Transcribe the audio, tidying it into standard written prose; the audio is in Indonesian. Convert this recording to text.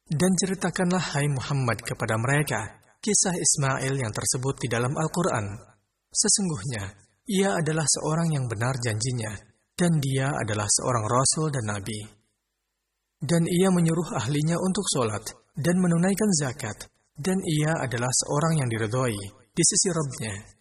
Dan ceritakanlah hai Muhammad kepada mereka kisah Ismail yang tersebut di dalam Al-Quran. Sesungguhnya, ia adalah seorang yang benar janjinya, dan dia adalah seorang Rasul dan Nabi. Dan ia menyuruh ahlinya untuk sholat dan menunaikan zakat, dan ia adalah seorang yang diridhoi di sisi Rabb-Nya.